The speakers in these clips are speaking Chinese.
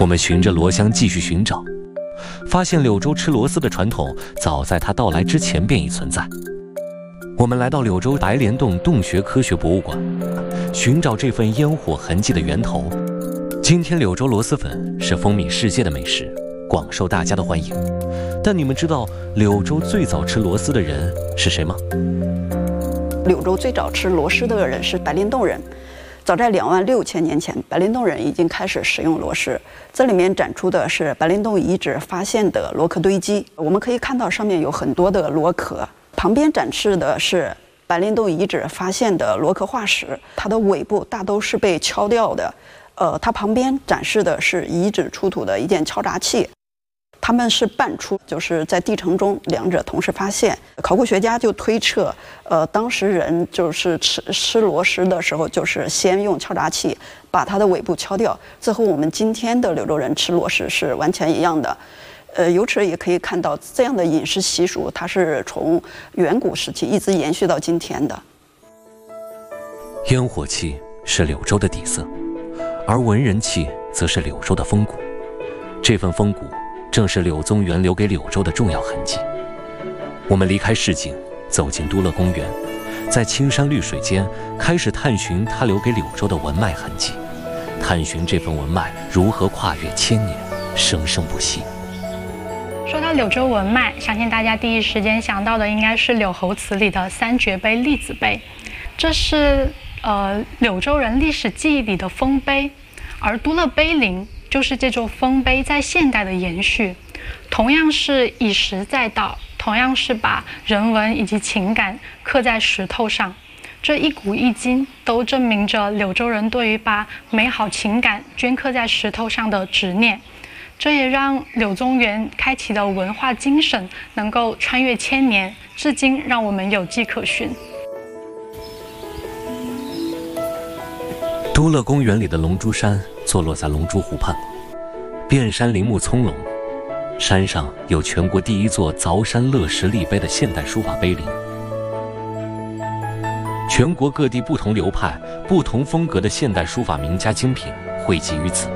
我们循着螺香继续寻找，发现柳州吃螺丝的传统早在它到来之前便已存在。我们来到柳州白莲洞洞穴科学博物馆，寻找这份烟火痕迹的源头。今天柳州螺蛳粉是风靡世界的美食，广受大家的欢迎。但你们知道柳州最早吃螺丝的人是谁吗？ 柳州最早吃螺蛳的人是白莲洞人。早在26000年前，白莲洞人已经开始使用螺蛳。这里面展出的是白莲洞遗址发现的螺壳堆积，我们可以看到上面有很多的螺壳。旁边展示的是白莲洞遗址发现的螺壳化石，它的尾部大都是被敲掉的。它旁边展示的是遗址出土的一件敲诈器。他们是半出，就是在地层中两者同时发现。考古学家就推测，当时人就是吃螺蛳的时候，就是先用敲诈器把它的尾部敲掉，这和我们今天的柳州人吃螺蛳是完全一样的。由此也可以看到，这样的饮食习俗，它是从远古时期一直延续到今天的。 烟火气是柳州的底色，而文人气则是柳州的风骨。这份风骨正是柳宗元留给柳州的重要痕迹。我们离开市井，走进都乐公园，在青山绿水间开始探寻他留给柳州的文脉痕迹，探寻这份文脉如何跨越千年，生生不息。 说到柳州文脉，相信大家第一时间想到的应该是柳侯祠里的三绝碑栗子碑，这是柳州人历史记忆里的丰碑，而都乐碑林就是这座丰碑在现代的延续，同样是以石载道，同样是把人文以及情感刻在石头上，这一古一今都证明着柳州人对于把美好情感镌刻在石头上的执念。这也让柳宗元开启的文化精神能够穿越千年，至今让我们有迹可循。 都乐公园里的龙珠山坐落在龙珠湖畔，遍山林木葱茏，山上有全国第一座凿山乐石立碑的现代书法碑林。全国各地不同流派、不同风格的现代书法名家精品汇集于此。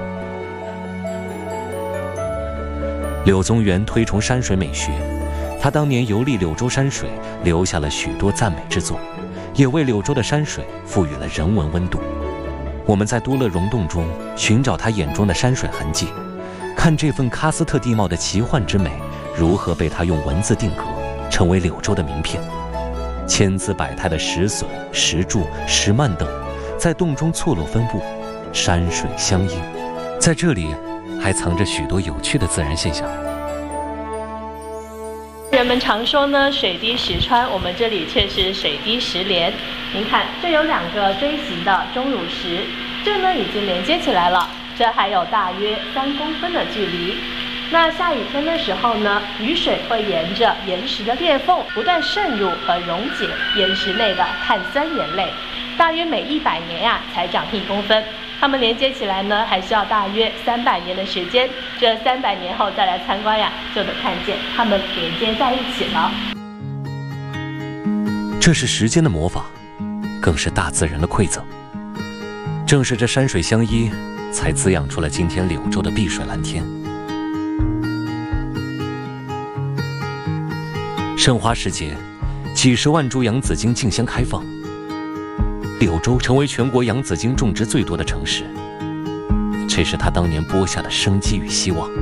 柳宗元推崇山水美学，他当年游历柳州山水，留下了许多赞美之作，也为柳州的山水赋予了人文温度。我们在都乐溶洞中寻找他眼中的山水痕迹，看这份喀斯特地貌的奇幻之美如何被他用文字定格，成为柳州的名片。千姿百态的石笋、石柱、石幔等在洞中错落分布，山水相映。在这里还藏着许多有趣的自然现象。 人们常说呢，水滴石穿，我们这里却是水滴石连。您看，这有2个锥形的钟乳石，这呢已经连接起来了，这还有大约3公分的距离。那下雨天的时候呢，雨水会沿着岩石的裂缝不断渗入和溶解岩石内的碳酸盐类，大约每100年呀才长1公分。它们连接起来呢，还需要大约300年的时间。这300年后再来参观呀，就能看见它们连接在一起了。 这是时间的魔法，更是大自然的馈赠。正是这山水相依，才滋养出了今天柳州的碧水蓝天。盛花时节，几十万株洋紫荆竞相开放，柳州成为全国洋紫荆种植最多的城市，这是他当年播下的生机与希望。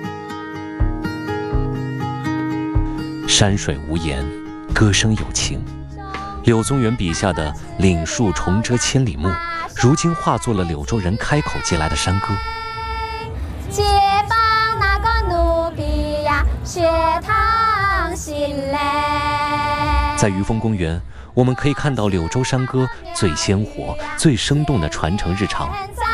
山水无言，歌声有情。柳宗元笔下的岭树重遮千里目，如今化作了柳州人开口即来的山歌。 解放那个奴婢呀，学堂心嘞。 在余丰公园，我们可以看到柳州山歌最鲜活、最生动地传承日常。